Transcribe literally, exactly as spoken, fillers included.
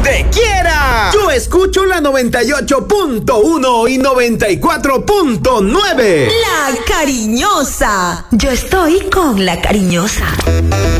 donde quiera. Yo escucho la noventa y ocho punto uno y noventa y cuatro punto nueve. La Cariñosa. Yo estoy con La Cariñosa.